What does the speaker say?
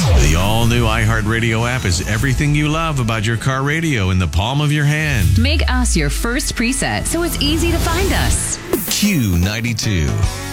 The all-new iHeartRadio app is everything you love about your car radio in the palm of your hand. Make us your first preset so it's easy to find us. Q92.